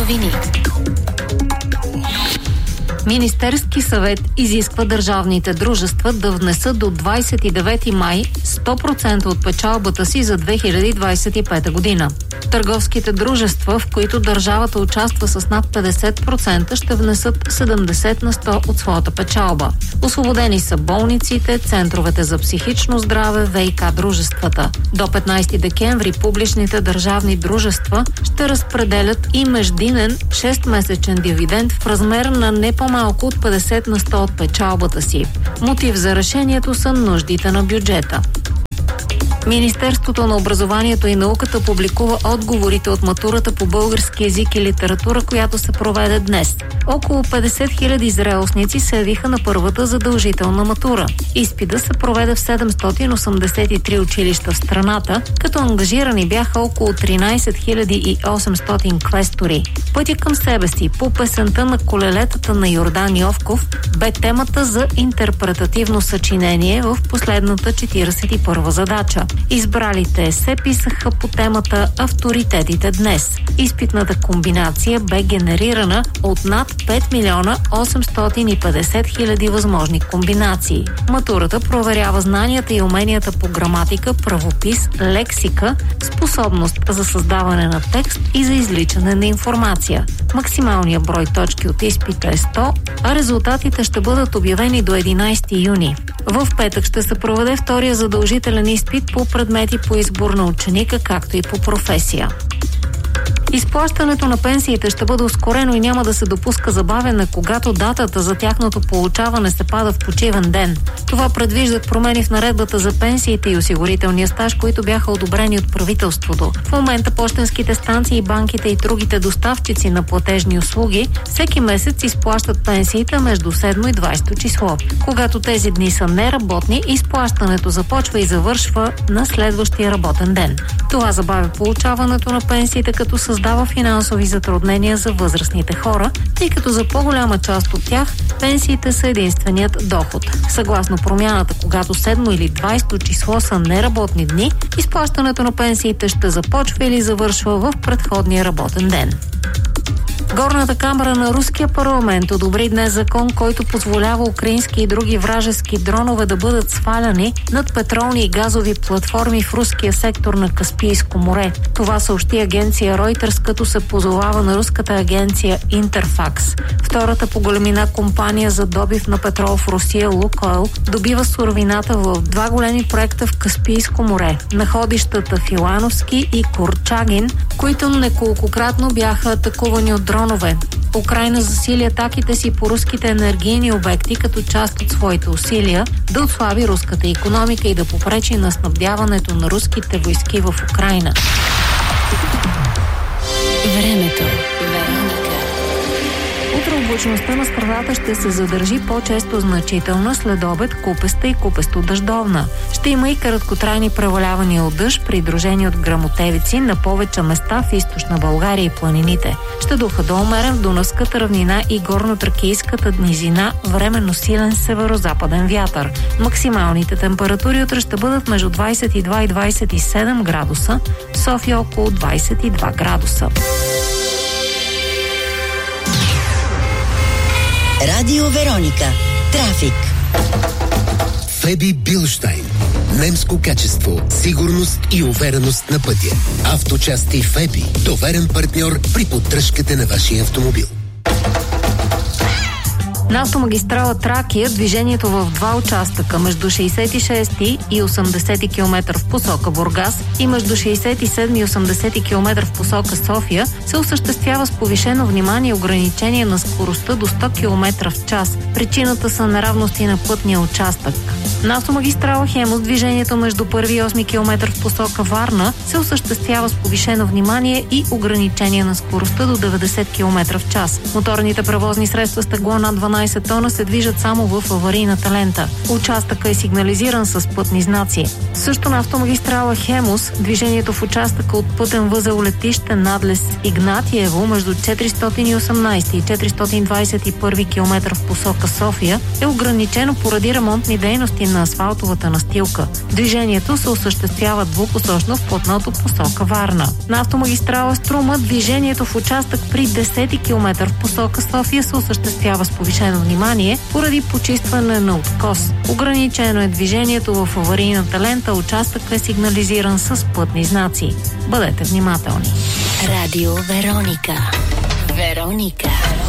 новини. Министерски съвет изисква държавните дружества да внесат до 29 май 100% от печалбата си за 2025 година. Търговските дружества, в които държавата участва с над 50%, ще внесат 70% от своята печалба. Освободени са болниците, центровете за психично здраве, ВиК дружествата. До 15 декември публичните държавни дружества ще разпределят и междинен 6-месечен дивиденд в размер на не по-малко от 50% от печалбата си. Мотив за решението са нуждите на бюджета. Министерството на образованието и науката публикува отговорите от матурата по български език и литература, която се проведе днес. Около 50 000 зрелостници се явиха на първата задължителна матура. Изпита се проведе в 783 училища в страната, като ангажирани бяха около 13 800 квестори. Пътя към себе си по песента на колелетата на Йордан Йовков бе темата за интерпретативно съчинение в последната 41-а задача. Избралите се писаха по темата «Авторитетите днес». Изпитната комбинация бе генерирана от над 5 милиона 850 хиляди възможни комбинации. Матурата проверява знанията и уменията по граматика, правопис, лексика, способност за създаване на текст и за извличане на информация. Максималният брой точки от изпита е 100, а резултатите ще бъдат обявени до 11 юни. В петък ще се проведе втория задължителен изпит по предмети по избор на ученика, както и по професия. Изплащането на пенсиите ще бъде ускорено и няма да се допуска забавяне, когато датата за тяхното получаване се пада в почивен ден. Това предвиждат промени в наредбата за пенсиите и осигурителния стаж, които бяха одобрени от правителството. В момента пощенските станции, банките и другите доставчици на платежни услуги всеки месец изплащат пенсиите между 7 и 20 число. Когато тези дни са неработни, изплащането започва и завършва на следващия работен ден. Това забавя получаването на пенсиите, като създава финансови затруднения за възрастните хора, тъй като за по-голяма част от тях пенсиите са единственият доход. Съгласно промяната, когато 7 или 20 число са неработни дни, изплащането на пенсиите ще започва или завършва в предходния работен ден. Горната камара на руския парламент одобри днес закон, който позволява украински и други вражески дронове да бъдат сваляни над петролни и газови платформи в руския сектор на Каспийско море. Това съобщи агенция Reuters, като се позовава на руската агенция Интерфакс. Втората по големина компания за добив на петрол в Русия, Лукойл, добива суровината в два големи проекта в Каспийско море. Находищата Филановски и Курчагин, които неколкократно бяха атакувани от дронове. Украйна засили атаките си по руските енергийни обекти като част от своите усилия да отслаби руската икономика и да попречи на снабдяването на руските войски в Украйна. Времето. Утре облачността на страната ще се задържи по-често значителна, след обед купеста и купесто-дъждовна. Ще има и краткотрайни превалявания от дъжд, придружени от гръмотевици на повече места в източна България и планините. Ще духа до умерен в Дунавската равнина и горно-тракийската низина временно силен северо-западен вятър. Максималните температури утре ще бъдат между 22 и 27 градуса, в София около 22 градуса. Радио Вероника. Трафик. Феби Билштайн. Немско качество, сигурност и увереност на пътя. Авточасти Феби. Доверен партньор при поддръжката на вашия автомобил. На автомагистрала Тракия движението в два участъка между 66 и 80 км в посока Бургас и между 67 и 80 км в посока София се осъществява с повишено внимание и ограничение на скоростта до 100 км в час. Причината са неравности на пътния участък. На автомагистрала Хемус движението между 1 и 8 км в посока Варна се осъществява с повишено внимание и ограничение на скоростта до 90 км в час. Моторните превозни средства с тегло над 12 18 тона се движат само в аварийната лента. Участъкът е сигнализиран с пътни знаци. Също на автомагистрала Хемус, движението в участъка от пътен възел летище надлез Игнатиево между 418 и 421 км в посока София е ограничено поради ремонтни дейности на асфалтовата настилка. Движението се осъществява двупосочно в платното посока Варна. На автомагистрала Струма движението в участък при 10 км в посока София се осъществява с повишено внимание поради почистване на откос. Ограничено е движението в аварийната лента, участъкът е сигнализиран с пътни знаци. Бъдете внимателни. Радио Вероника. Вероника.